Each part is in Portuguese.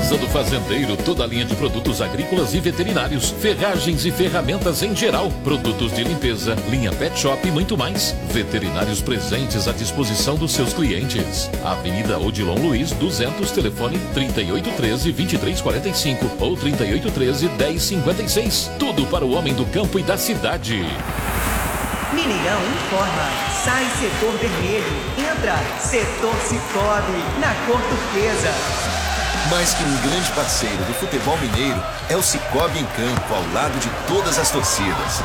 Casa do Fazendeiro, toda a linha de produtos agrícolas e veterinários, ferragens e ferramentas em geral, produtos de limpeza, linha pet shop e muito mais. Veterinários presentes à disposição dos seus clientes. Avenida Odilon Luiz, 200, telefone 3813-2345 ou 3813-1056. Tudo para o homem do campo e da cidade. Mineirão informa. Sai setor vermelho. Entra setor Cicobi, na cor turquesa. Mais que um grande parceiro do futebol mineiro, é o Cicobi em campo, ao lado de todas as torcidas.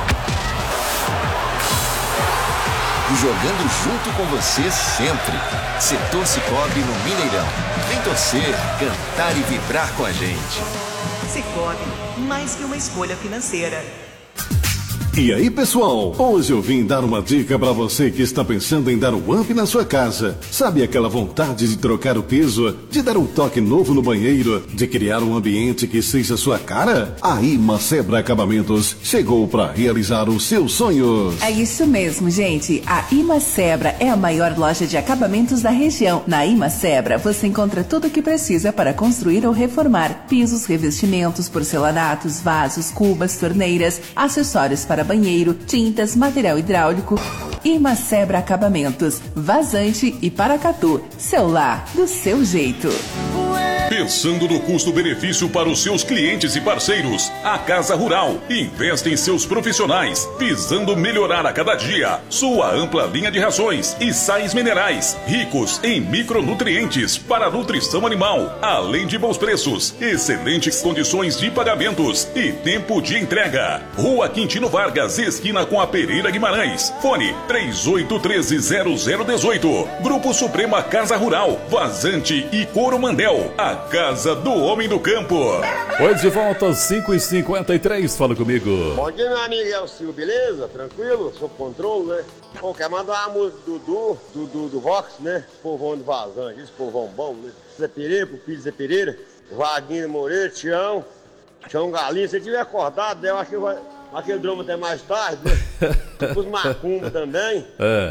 E jogando junto com você sempre. Setor Cicobi no Mineirão. Vem torcer, cantar e vibrar com a gente. Cicobi, mais que uma escolha financeira. E aí, pessoal? Hoje eu vim dar uma dica para você que está pensando em dar um up na sua casa. Sabe aquela vontade de trocar o piso, de dar um toque novo no banheiro, de criar um ambiente que seja sua cara? A Imacebra Acabamentos chegou para realizar os seus sonhos. É isso mesmo, gente. A Imacebra é a maior loja de acabamentos da região. Na Imacebra, você encontra tudo o que precisa para construir ou reformar: pisos, revestimentos, porcelanatos, vasos, cubas, torneiras, acessórios para banheiro, tintas, material hidráulico. Imacebra Acabamentos, Vazante e Paracatu. Seu lar, do seu jeito. Pensando no custo-benefício para os seus clientes e parceiros, a Casa Rural investe em seus profissionais, visando melhorar a cada dia sua ampla linha de rações e sais minerais, ricos em micronutrientes para a nutrição animal, além de bons preços, excelentes condições de pagamentos e tempo de entrega. Rua Quintino Vargas, esquina com a Pereira Guimarães. Fone 3813-0018. Grupo Suprema Casa Rural, Vazante e Coromandel. A Casa do Homem do Campo. Oi, de volta às 5h53, fala comigo. Bom dia, meu amigo Elcio, beleza? Tranquilo? Sob controle, né? Pô, quer mandar uma música do Vox, né? Povão de Vazante, esse povão bom, né? Zé Pereira, pro filho Zé Pereira, Vaguinho Moreira, Tião Galinha. Se você tiver acordado, eu acho que vai aquele drama até mais tarde, né? Os Macumba também.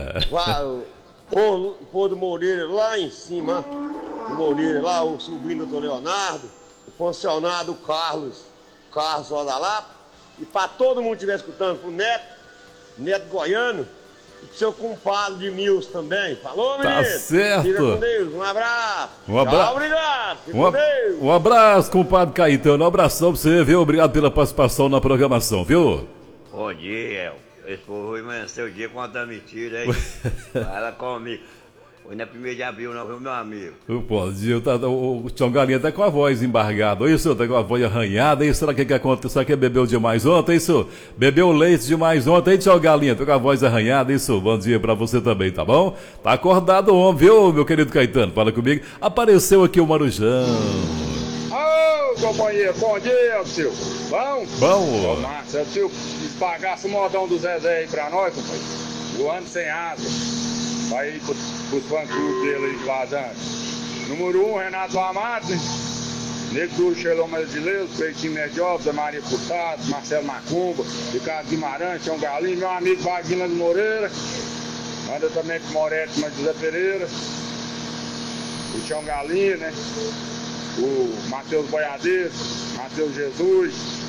O Pô do Moreira lá em cima, o Moreira lá, o sobrinho do Dr. Leonardo, o funcionário Carlos Roda Lapa, e para todo mundo que estiver escutando, pro Neto Goiano, e pro seu compadre de Mills também. Falou, menino? Tá certo. Fica com Deus, um abraço. Tchau, obrigado. Fica com Deus. Um abraço, compadre Caetano. Um abração pra você, viu? Obrigado pela participação na programação, viu? Bom dia, esse povo amanheceu o dia contando mentira, hein? Fala comigo. Hoje não é 1º de abril, não, viu, meu amigo? Bom dia, o Tião Galinha tá com a voz embargada. Oi, senhor, tá com a voz arranhada. Aí, será que aconteceu? Será que bebeu demais ontem, isso? Bebeu leite demais ontem, hein, Tião Galinha? Tá com a voz arranhada, isso? Bom dia pra você também, tá bom? Tá acordado o homem, viu, meu querido Caetano? Fala comigo. Apareceu aqui o Marujão. Ô, companheiro, bom dia, Elcio. Bom? Bom. Ô, Márcio, Elcio, pagasse o modão do Zezé aí pra nós, companheiro. O ano sem asa. Vai ir pros fã-clubes dele aí de Vazante. Número 1, Renato Amado, né? Nego Duro, Xelão Brasileiro, Peitinho Mediob, Zé Maria Furtado, Marcelo Macumba, Ricardo Guimarães, Tião Galinho, meu amigo Vaguinho de Moreira. Manda também pro Moretti, mas José Pereira. O Tião Galinho, né? O Matheus Boiadeiro, Matheus Jesus.